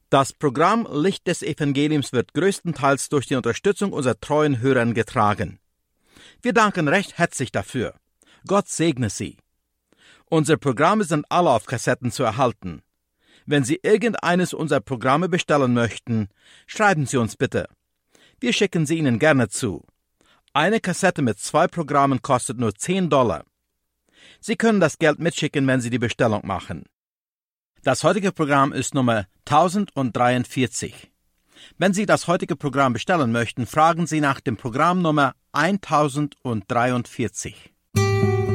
Das Programm Licht des Evangeliums wird größtenteils durch die Unterstützung unserer treuen Hörer getragen. Wir danken recht herzlich dafür. Gott segne Sie. Unsere Programme sind alle auf Kassetten zu erhalten. Wenn Sie irgendeines unserer Programme bestellen möchten, schreiben Sie uns bitte. Wir schicken sie Ihnen gerne zu. Eine Kassette mit 2 Programmen kostet nur $10. Sie können das Geld mitschicken, wenn Sie die Bestellung machen. Das heutige Programm ist Nummer 1043. Wenn Sie das heutige Programm bestellen möchten, fragen Sie nach dem Programmnummer 1043.